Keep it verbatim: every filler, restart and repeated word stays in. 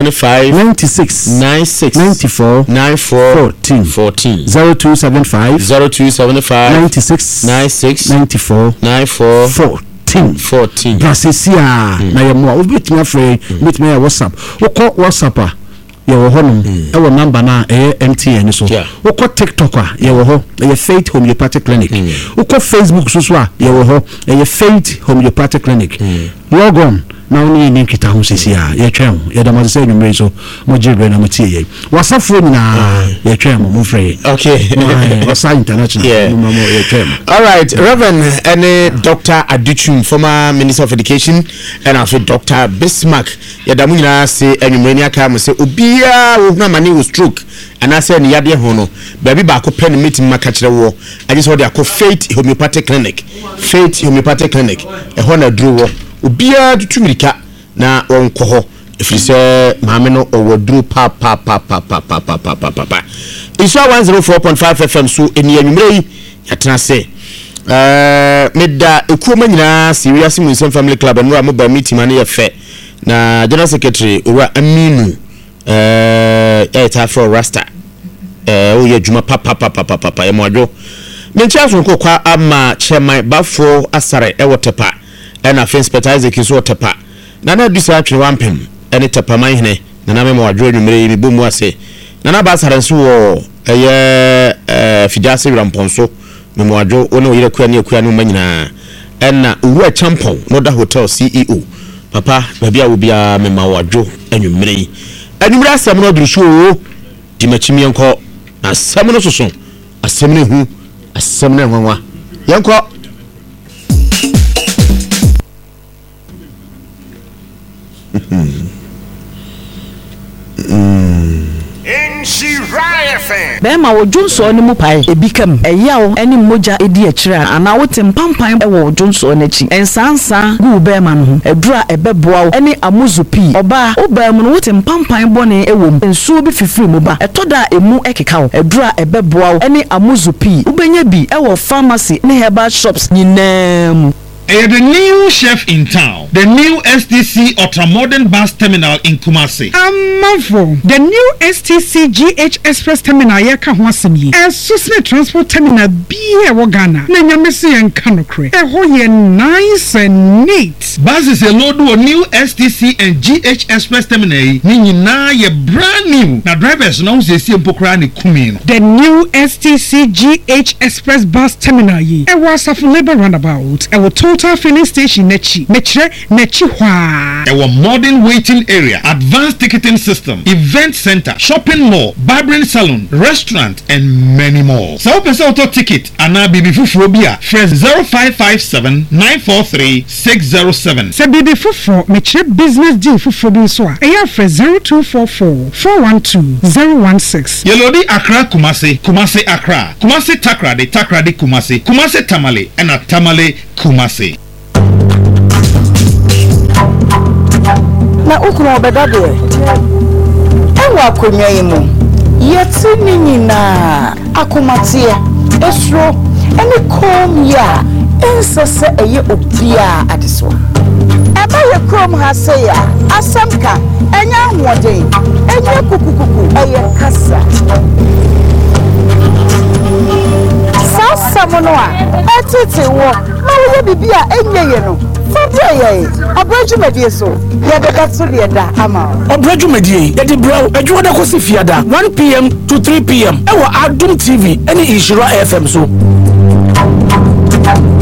seven five ninety-six ninety-six ninety-four ninety-four fourteen fourteen zero two seven five zero two seven five ninety-six ninety-six ninety-four ninety-four fourteen fourteen Brasesia na yemo obetumi afre obetumi ya WhatsApp wokọ WhatsApp a ye wo honom e wo number na e M T N so wokọ TikTok a ye wo ho e Faith Homeopathic Clinic wokọ Facebook so so a ye wo ho e Faith Homeopathic Clinic log on na oni ni kita ho sisi a ye twem ye da mo se nwumre so mo jire na mo tie ye wasafo na ye twem mo frɛ okay wasa international mo mo ye twem. All right, Reverend and Doctor Adichum, former Minister of Education, and also Doctor Bismarck ye da mo nyina se enwumre aka mo se obia wo na mani wo stroke and I said yade ho no baby ba ko pen meeting maka kire wo I just want to Faith Homeopathic Clinic Faith Homeopathic Clinic e ho na duro wo obia tutumirika na wonko ho efiri se maame no owaduru pa pa pa pa pa pa pa pa pa pa Isha one oh four point five F M so eni anwumre yi yatena se eh meda ekuoma nyina Serious Muslim Family Club no am ba meeting na ye fe na General Secretary Owura Aminu eh eta for Rasta eh o ye djuma pa pa pa pa pa pa e modwo mentia so kokwa ama chairman bafo asare e wotepa and a fence Isaac is what tepa. Nana disatri wampem, and it tepa my hene, Nana mo adro numere boom wase. Nana basaran so a ye Fijasi Ramponso, Memoadro, ono yere kwani kwani manina. And na uwe champon, no da hotel C E O. Papa, maybe I will be a memoadro, and you may. And you rest some other show, Dimachimi uncle, a seminal so soon, a seminal who, a seminal one. Yanko. Bema wo Johnson ni mu pai ebikam eyawo eni moja edi akira ana wote mpampan e wo Johnson nachi ensansa gu bema no edura ebeboa wo eni amuzupi oba obam no wote mpampan bone ewom ensuo bi fifiri mu ba etoda emu ekeka wo edura ebeboa wo eni amuzupi ubenya bi e wo pharmacy ne herbal shops nyinam. Uh, the new chef in town, the new S T C Ultramodern Bus Terminal in Kumasi. Amavo, the new S T C G H Express Terminal yaka hwasemi. E susne transport terminal biye wo Ghana. Na nyamesi en kanokre. E ho ye nice and neat. Buses a load of new S T C and G H Express Terminal ni nyina ye brand new. Na drivers no se si empokra ni kumi no. The new S T C G H Express Bus Terminal yi. E was of labor roundabout. E wo total filling station nechi mechre nechi hwa a modern waiting area, advanced ticketing system, event center, shopping mall, barbering salon, restaurant and many more. So person auto ticket ana bibi fufuro bia fresh zero five five seven nine four three six zero seven. Se bibi fufuro mechre business deal fufuro bi so a e fresh zero two four four four one two zero one six. Yelodi Accra Kumasi, Kumasi Accra, Kumasi Takrade, Takrade Kumasi, Kumasi Tamale and a Tamale Kumasi. Na ukuru obedade ewa akonwa yimu yeti nini na akomatie esro eni kom ya ensese eye obia adeso eba ye krom ha se ya asamka enya ahwode enya kukukuku eye kasa sasa mono a etete wo na wo bibia enye ye no Fabia, Abrajumedi so, Yadakasuliada, Ama. Abrajumedi, Yadi Bro, Ajuada Kosifiada, one p m to three p m Ewa Adum T V, any Ishira F M so.